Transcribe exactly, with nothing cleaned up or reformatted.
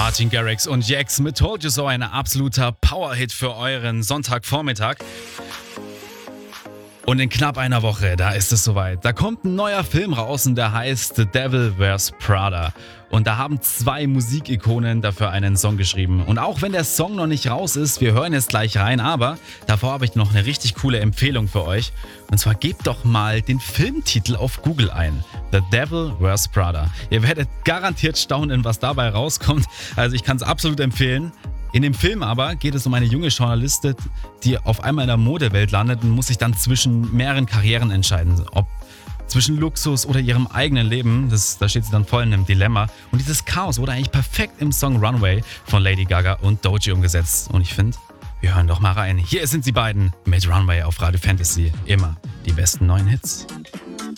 Martin Garrix und Jax mit Told You So, ein absoluter Powerhit für euren Sonntagvormittag. Und in knapp einer Woche, da ist es soweit. Da kommt ein neuer Film raus und der heißt The Devil Wears Prada. Und da haben zwei Musikikonen dafür einen Song geschrieben. Und auch wenn der Song noch nicht raus ist, wir hören jetzt gleich rein, aber davor habe ich noch eine richtig coole Empfehlung für euch. Und zwar gebt doch mal den Filmtitel auf Google ein. The Devil Wears Prada. Ihr werdet garantiert staunen, was dabei rauskommt. Also ich kann es absolut empfehlen. In dem Film aber geht es um eine junge Journalistin, die auf einmal in der Modewelt landet und muss sich dann zwischen mehreren Karrieren entscheiden. Ob zwischen Luxus oder ihrem eigenen Leben, das, da steht sie dann voll in einem Dilemma. Und dieses Chaos wurde eigentlich perfekt im Song Runway von Lady Gaga und Doechii umgesetzt. Und ich finde, wir hören doch mal rein. Hier sind sie beiden mit Runway auf Radio Fantasy. Immer die besten neuen Hits.